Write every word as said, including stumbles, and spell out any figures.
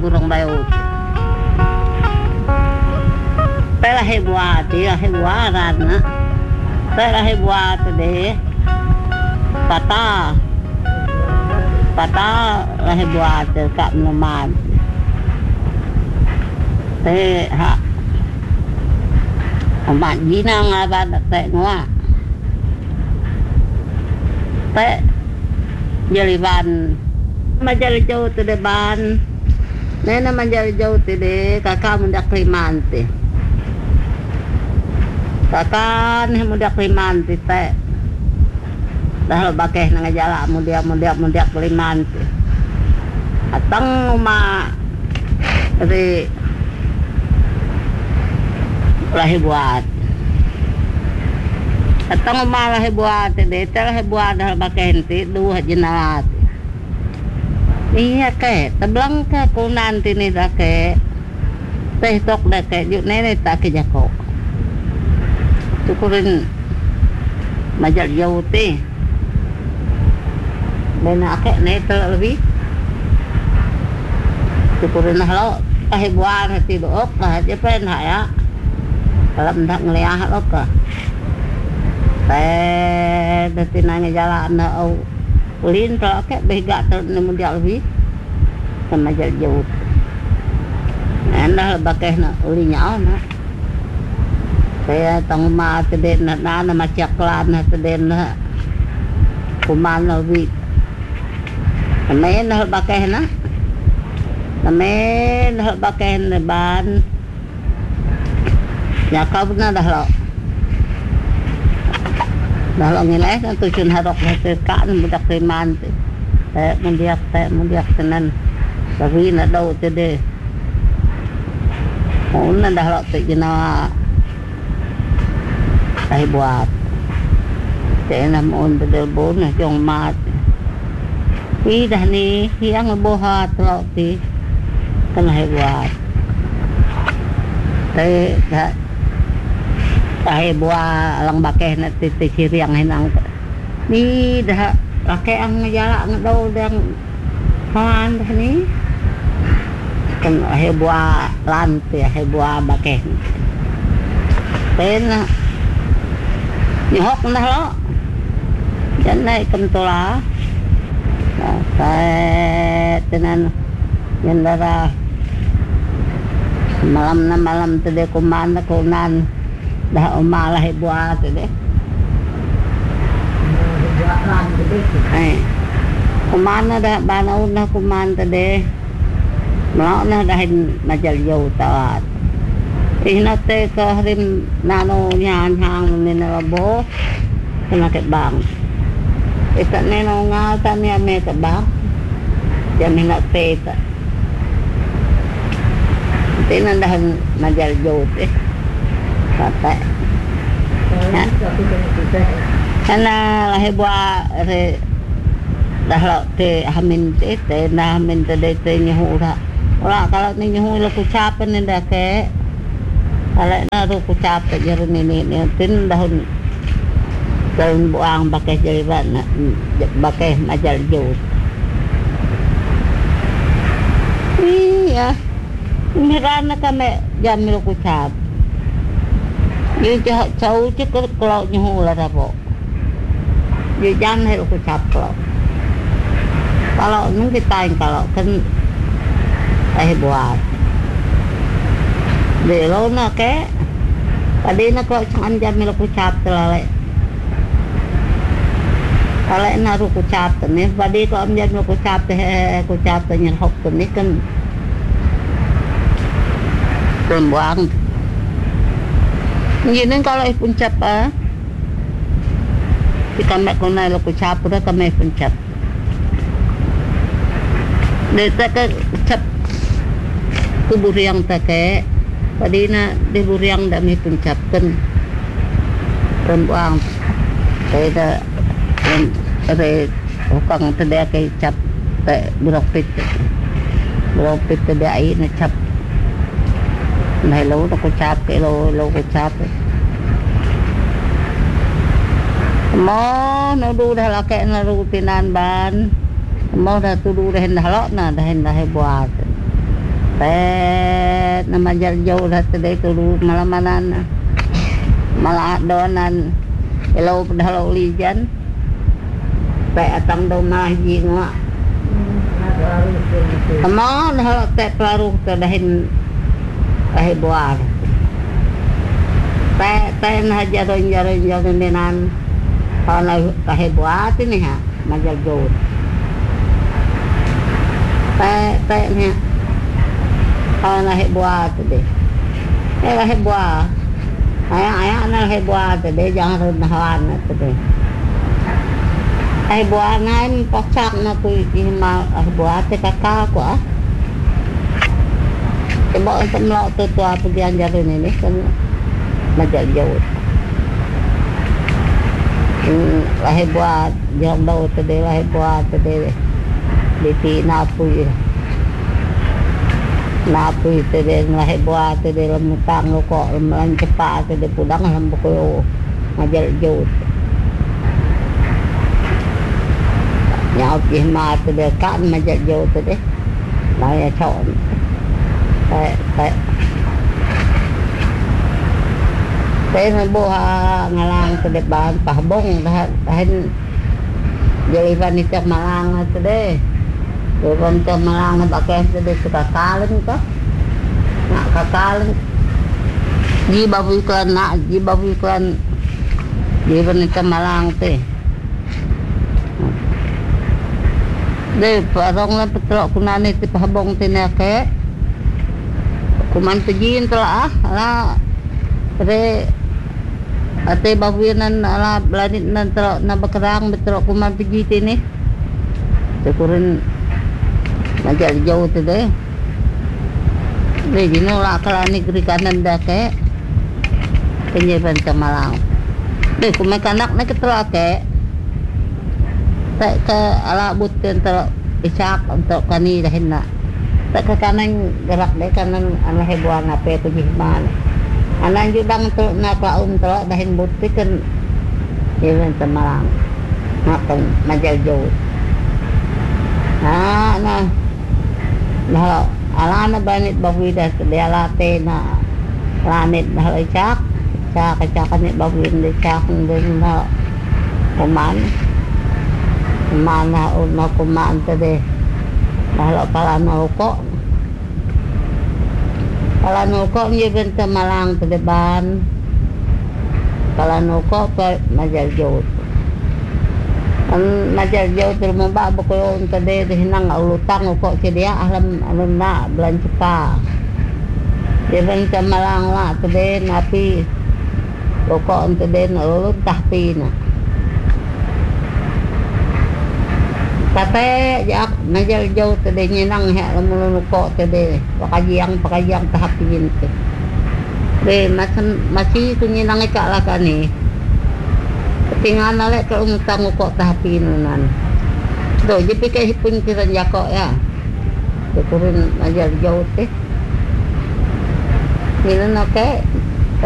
burung bayut. Pela hebuat, ya hebuaran na. Pela hebuat de pata. Pata la hebuat kat nomad. Te ha. Bạn gì nào ngài bạn đặt tệ ngoa. Tệ jadi ban majal jauh tu de ban nena majal jauh tu de kakak muda klimanti kakak ni muda klimanti te dah bakeh nang jala muda muda muda klimanti atang uma ri lahi buat atang uma lahi buat de tel buat dah bakeh nanti dua jenalat. Iya ke, tablang ke kunan tini dah ke, teh tok dah ke, juk nenek tak ke jako. Cukurin majal jauh teh, bena ke netel lebih. Cukurin halo, kahit buat hati dook, kahit jepen haya, dalam dah ngeliah lo ke. Teh, dah tinanya jalan na au. Ulin kalau ke bega terus dia lebih sama jauh jauh. Anda pakai nak ulinya nak. Saya tang ma teden nak na macam klan nak teden nak. Kuman lebih. Kemain nak pakai nak. Kemain nak pakai ban. Ya kau benar dah lo. Dah lo ngilai kan tujuan harok kan budak riman tu, tak mendiak tak mendiak tenan, tapi nak dau tu deh. Orang dah lo tu jenak, saya buat, saya nak on berdebon nak jong mat. Ini dah ni yang bohat lo tu, kan saya buat. Saya dah saya buat lang bakeh nak titi ciriang hinang ni dah pakai ang ngejala ngedau dan kawan dah ni kan saya buat lantai saya buat bakeh ten nyok dah lo dan naik kentola saya tenan jendara malam na malam tadi kuman kunan dah umalah buat tu deh. Buat lan tu deh. Eh, kumana dah banau dah kuman tu deh. Malau na dah majal jauh tawat. Ina te ke rim nano nyan hang ni na labo kena ket bang. Ikat neno ngal ta ni ame ket bang. Jam nak te ta. Tenan dah majal jauh teh. Kata, karena lahir buat re dah lo te hamin te te na hamin te de te nyahu dah. Olah kalau ni nyahu lo kucapan ni dah ke, kalau na ro kucap te jer ni ni ni tin dahun daun buang pakai jelibat na pakai majal jauh. Iya, mirana kami jam lo kucap. Dia cak jauh cak kalau nyahu lah dah pok. Dia jangan helu kucap kalau. Kalau nung kita kalau kan eh buat. Để lâu na ke. Tadi na kalau jangan jam helu kucap terlalai. Kalau na ru kucap ni, tadi kalau jam helu kucap teh kucap teh nyerhok tu ni kan. Kan buang. Jadi kalau ipun cap ah, kita mak kena laku cap dah kami pun cap. Desa ke cap kubur yang tak ke, tadi na di buriang dah mi pun cap kan, perempuan, saya dah ada orang terdia ke cap tak beropit, beropit terdia air na cap. Này lâu nó có chạp cái lâu lâu có chạp mò nó đu dah lah kayak naru tinan ban mò dah tu đu dah hendak lot na dah hendak buat Te na majal jauh dah tadi turu malamanan malah donan elo padahal ulijan te atang do malah jinga amo dah te paru te dahin eh buar te te na jaron jaron jaron denan ana teh buat ini ha majal jauh te te ni ana he buat deh eh he buat ayah ayah ana he buat deh jangan renahan deh he buat nan pocak na ku ima buat te kakak ku ah coba untuk melok tu tu apa dia jalan ini kan majal jauh lah he buat jangan bau teh lah he buat teh di napui napui teh lah he buat teh lemutang kok lemelan cepat teh pudang lam buku majal jauh nyau ih ma teh kan majal jauh teh lah ya chọn tại tại thế nó bố ngalang teh depan pahbong dah dah jadi wanita Malang teh wanita Malang pakai teh suka kalen kah nak kakalen ji babu iklan nak ji babu iklan ji wanita Malang teh deh parong lah petrok kunani teh pahbong teh nak kuman pejin telah lah re ate bawinan ala blanit nan terok na bakerang betrok kuman peji tini tekurin majal jauh tu deh deh jino lah kalani kiri kanan dah ke penyeban ke Malang deh kuman kanak nak keterok ke tak ke ala butin terok isak untuk kani dah hendak tak ke kanan gerak deh kanan anak hebuan apa tu jihman anak judang tu nak kaum tu dahin butik kan event Malang makan majal jauh ah nah nah ala na banit bawi dah dia late na lanit dah lecak cak cak ni bawi lecak dengan na kuman mana una kuman tu deh kalau palano kok palano kok ni benta Malang ke depan palano kok pe majal jauh an majal jauh termobak buku tadi hinang ulutang kok dia alam alam nak belanja pa dia benta Malang lah tadi napi kok tadi ulut tahpi na kata jak majal jauh tadi nyenang hek lemulun kok tadi pakajiang pakajiang tahapin tu deh macam masih tu nyenang ikak lah kan ni tinggal nalek ke umtang kok tahapin nan tu je pikir hipun kita jakok ya tu turun majal jauh teh ni nak ke